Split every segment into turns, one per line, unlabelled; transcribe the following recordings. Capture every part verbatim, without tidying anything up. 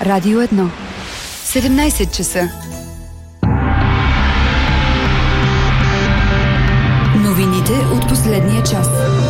Радио едно. седемнайсет часа. Новините от последния час.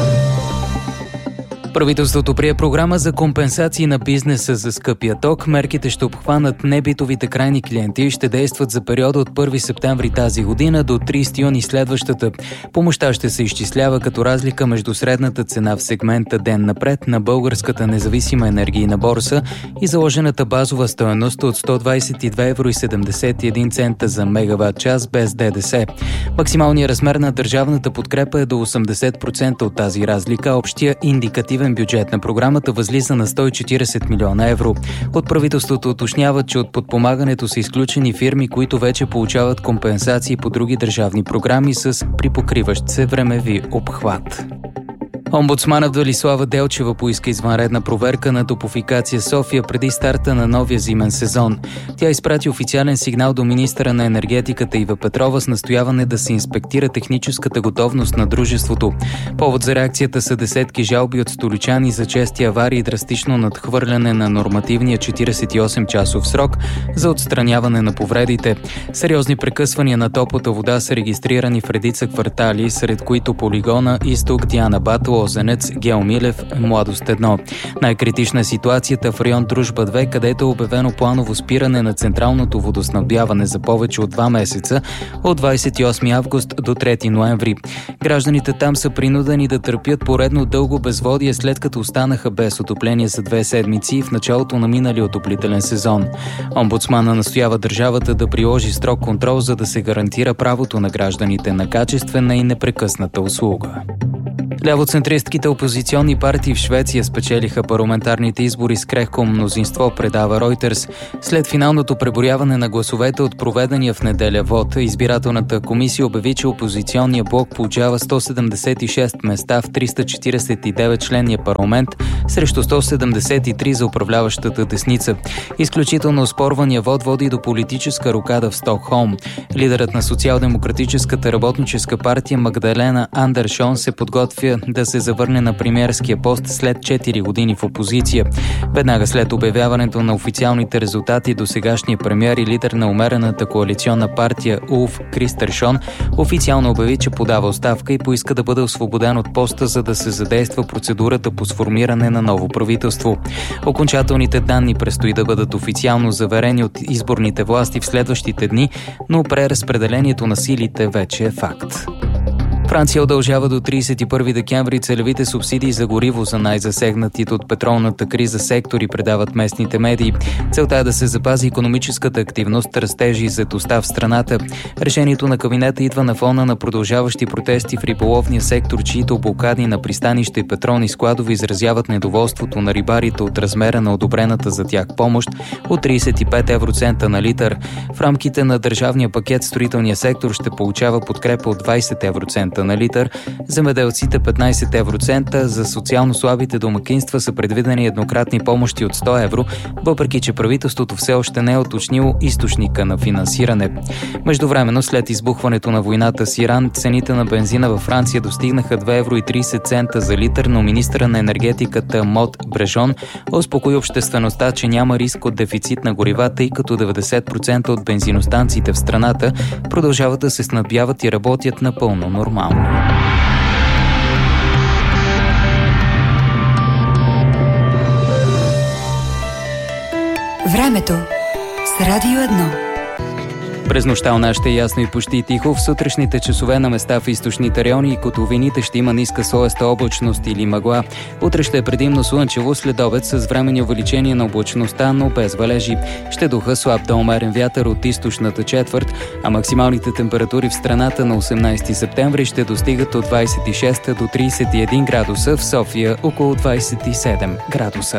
Правителството прие програма за компенсации на бизнеса за скъпия ток. Мерките ще обхванат небитовите крайни клиенти и ще действат за периода от първи септември тази година до трийсети юни следващата. Помощта ще се изчислява като разлика между средната цена в сегмента ден напред на Българската независима енергийна борса и заложената базова стойност от сто двайсет и две евро и седемдесет и един цента за мегаватт час без ДДС. Максималният размер на държавната подкрепа е до осемдесет процента от тази разлика. Общия индикативен бюджет на програмата възлиза на сто и четирийсет милиона евро. От правителството уточняват, че от подпомагането са изключени фирми, които вече получават компенсации по други държавни програми с припокриващ се времеви обхват. Омбудсманът Велислава Делчева поиска извънредна проверка на Топлофикация София преди старта на новия зимен сезон. Тя изпрати официален сигнал до министъра на енергетиката Ива Петрова с настояване да се инспектира техническата готовност на дружеството. Повод за реакцията са десетки жалби от столичани за чести аварии и драстично надхвърляне на нормативния четирийсет и осем часов срок за отстраняване на повредите. Сериозни прекъсвания на топлата вода са регистрирани в редица квартали, сред които Полигона, Изток, Диана Батл, Лозенец, Гео Милев, Младост едно. Най-критична е ситуацията в район Дружба две, където е обявено планово спиране на централното водоснабдяване за повече от два месеца, от двайсет и осми август до трети ноември. Гражданите там са принудени да търпят поредно дълго безводие, след като останаха без отопление за две седмици в началото на миналия отоплителен сезон. Омбудсмана настоява държавата да приложи строг контрол, за да се гарантира правото на гражданите на качествена и непрекъсната услуга. Лявоцентристските опозиционни партии в Швеция спечелиха парламентарните избори с крехко мнозинство, предава Reuters. След финалното преброяване на гласовете от проведения в неделя вод, избирателната комисия обяви, че опозиционния блок получава сто седемдесет и шест места в триста четирийсет и девет членния парламент срещу сто седемдесет и три за управляващата десница. Изключително оспорвания вод води до политическа рокада в Стокхолм. Лидерът на социал-демократическата работническа партия Магдалена Андершон се подготвя да се завърне на премиерския пост след четири години в опозиция. Веднага след обявяването на официалните резултати, до сегашния премиер и лидер на умерената коалиционна партия Улф Кристершон официално обяви, че подава оставка и поиска да бъде освободен от поста, за да се задейства процедурата по сформиране на ново правителство. Окончателните данни предстои да бъдат официално заверени от изборните власти в следващите дни, но преразпределението на силите вече е факт. Франция удължава до трийсет и първи декември целевите субсидии за гориво за най-засегнатите от петролната криза сектори, предават местните медии. Целта е да се запази икономическата активност, растежи и заетостта в страната. Решението на кабинета идва на фона на продължаващи протести в риболовния сектор, чиито блокади на пристанища и петролни складове изразяват недоволството на рибарите от размера на одобрената за тях помощ от трийсет и пет евроцента на литър. В рамките на държавния пакет строителния сектор ще получава подкрепа от двайсет евроцента на литър, земеделците петнайсет евроцента, за социално слабите домакинства са предвидени еднократни помощи от сто евро, въпреки че правителството все още не е уточнило източника на финансиране. Междувременно, след избухването на войната с Иран, цените на бензина във Франция достигнаха два евро и трийсет цента за литър, но министъра на енергетиката Мод Брежон успокои обществеността, че няма риск от дефицит на горива, тъй като деветдесет процента от бензиностанциите в страната продължават да се снабдяват и работят напълно нормално.
Времето с Радио едно.
През нощта у нас ще е ясно и почти тихо. В сутрешните часове на места в източните райони и котловините ще има ниска слоеста облачност или мъгла. Утре ще е предимно слънчево, след обед с временни увеличение на облачността, но без валежи. Ще духа слаб до умерен вятър от източната четвърт, а максималните температури в страната на осемнайсети септември ще достигат от двайсет и шест до трийсет и един градуса, в София около двайсет и седем градуса.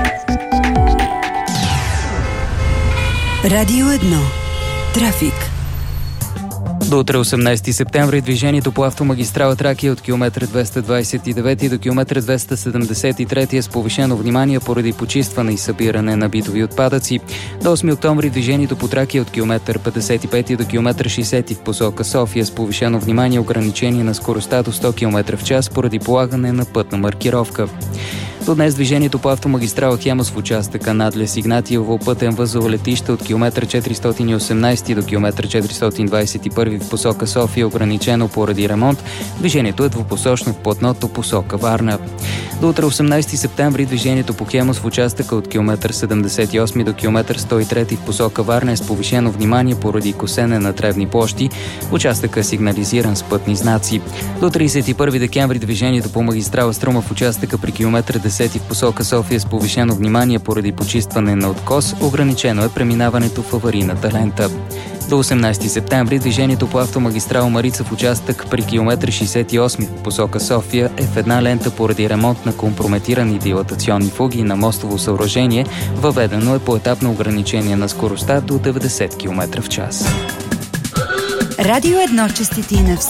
Радио едно. Трафик.
До утре осемнайсети септември движението по автомагистрала Тракия от километър двеста двайсет и девети до километър двеста седемдесет и трети е с повишено внимание поради почистване и събиране на битови отпадъци. До осми октомври движението по Тракия от километър петдесет и пети до километър шейсети в посока София с повишено внимание ограничение на скоростта до сто километра в час поради полагане на пътна маркировка. До днес движението по автомагистрала Хемус в участъка Надлес Игнатиево, пътен възел летище от километър четиристотин и осемнадесети до километър четиристотин двадесет и първи в посока София ограничено поради ремонт. Движението е двупосочно в платното посока Варна. До утре осемнадесети септември движението по Хемус в участъка от километър седемдесет и осми до километър сто и трети в посока Варна е с повишено внимание поради косене на тревни площи. Участъка е сигнализиран с пътни знаци. До тридесет и първи декември движението по магистрала Струма в участъка при километър десети в посока София с повишено внимание поради почистване на откос. Ограничено е преминаването в аварийната лента. До осемнадесети септември движението по автомагистрала Марица в участък при километър шестдесет и осми в посока София е в една лента поради ремонт на компрометирани дилатационни фуги на мостово съоръжение. Въведено е поетапно ограничение на скоростта до деветдесет километра в час.
Радио едно честити на